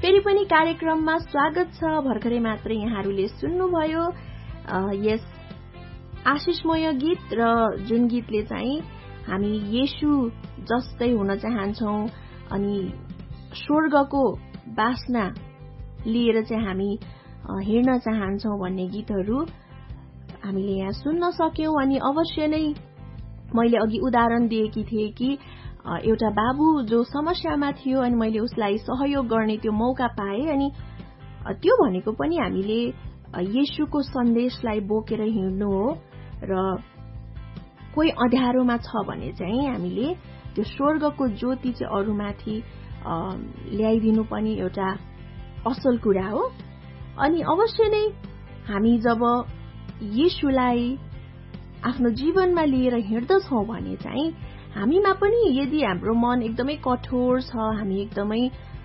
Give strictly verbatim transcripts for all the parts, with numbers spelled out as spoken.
फेरि पनि कार्यक्रममा स्वागत छ। भर्खरै मात्र यहाँहरूले सुन्नुभयो यस आशिषमय गीत र जुन गीतले चाहिँ हामी येशू जस्तै हुन चाहन्छौं अनि स्वर्गको बासना लिएर चाहिँ हामी हिँड्न चाहन्छौं भन्ने गीतहरू हामीले यहाँ सुन्न सक्यौं। अनि अवश्य नै मैले अघि उदाहरण दिएकी थिएँ कि एउटा बाबु जो समस्यामा थियो अनि मैले उसलाई सहयोग गर्ने त्यो मौका पाएँ। अनि त्यो भनेको पनि हामीले येशूको सन्देशलाई बोकेर हिँड्नु हो र कोही अँध्यारोमा छ भने चाहिँ हामीले त्यो स्वर्गको ज्योति चाहिँ अरूमाथि ल्याइदिनु पनि एउटा असल कुरा हो। अनि अवश्य नै हामी जब येशूलाई आफ्नो जीवनमा लिएर हिँड्दछौं भने चाहिँ हामीमा पनि यदि हाम्रो मन एकदमै कठोर छ, हामी एकदमै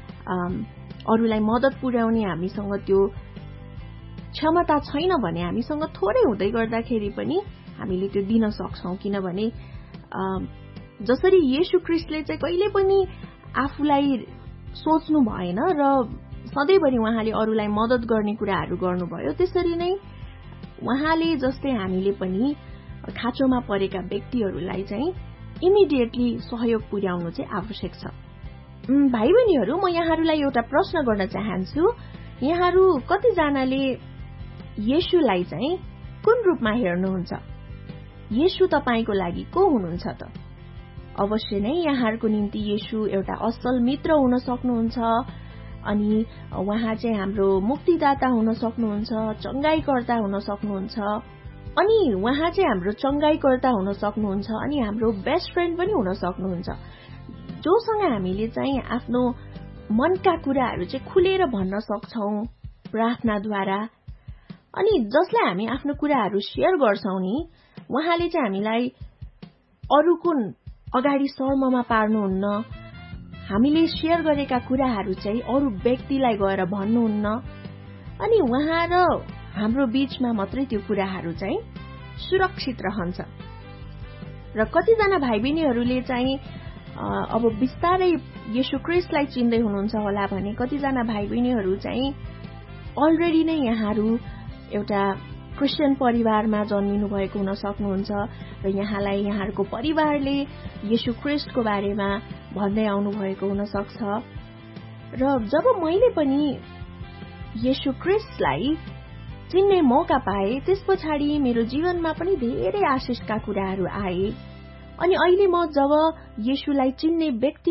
अरूलाई मद्दत पुर्याउने हामीसँग त्यो क्षमता छैन भने हामीसँग थोरै हुँदै गर्दाखेरि पनि हामीले त्यो दिन सक्छौं। किनभने जसरी येशू ख्रीष्टले चाहिँ कहिले पनि आफूलाई सोच्नु भएन र सधैँभरि उहाँले अरूलाई मद्दत गर्ने कुराहरू गर्नुभयो, त्यसरी नै उहाँले जस्तै हामीले पनि खाँचोमा परेका व्यक्तिहरूलाई चाहिँ इमिडिएटली सहयोग पुर्याउनु चाहिँ आवश्यक छ। भाइ बहिनीहरू, म यहाँहरूलाई एउटा प्रश्न गर्न चाहन्छु। यहाँहरू कतिजनाले येशूलाई चाहिँ कुन रूपमा हेर्नुहुन्छ? येशू तपाईको लागि को हुनुहुन्छ त? अवश्य नै यहाँहरूको निम्ति येशू एउटा असल मित्र हुन सक्नुहुन्छ अनि उहाँ चाहिँ हाम्रो मुक्तिदाता हुन सक्नुहुन्छ, चंगाईकर्ता हुन सक्नुहुन्छ अनि उहाँ चाहिँ हाम्रो चंगाईकर्ता हुन सक्नुहुन्छ अनि हाम्रो बेस्ट फ्रेन्ड पनि हुन सक्नुहुन्छ, जोसँग हामीले चाहिँ आफ्नो मनका कुराहरू चाहिँ खुलेर भन्न सक्छौं प्रार्थनाद्वारा। अनि जसलाई हामी आफ्नो कुराहरू शेयर गर्छौं नि, उहाँले चाहिँ हामीलाई अरूको अगाडि शर्ममा पार्नुहुन्न। हामीले शेयर गरेका कुराहरू चाहिँ अरू व्यक्तिलाई गएर भन्नुहुन्न अनि उहाँ र हाम्रो बीचमा मात्रै त्यो कुराहरू चाहिँ सुरक्षित रहन्छ। र कतिजना भाइ बहिनीहरूले चाहिँ अब बिस्तारै येशू ख्रीष्टलाई चिन्दै हुनुहुन्छ होला भने कतिजना भाइ बहिनीहरू चाहिँ अलरेडी नै यहाँहरू एउटा क्रिस्चियन परिवारमा जन्मिनु भएको हुन सक्नुहुन्छ र यहाँलाई यहाँहरूको परिवारले येशू ख्रीष्टको बारेमा भन्दै आउनु भएको हुन सक्छ। र जब मैले पनि येशू ख्रीष्टलाई चिन्ने मौका पाए, त्यस पछाडि मेरो जीवनमा पनि धेरै आशिषका कुराहरू आए अनि अहिले म जब येशूलाई चिन्ने व्यक्ति